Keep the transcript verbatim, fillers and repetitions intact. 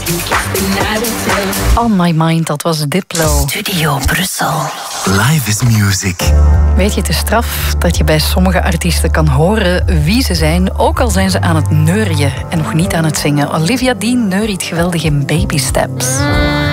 On My Mind, dat was Diplo. Studio Brussel. Live is music. Weet je, het is straf dat je bij sommige artiesten kan horen wie ze zijn, ook al zijn ze aan het neurien en nog niet aan het zingen. Olivia Dean neuriet geweldig in Baby Steps.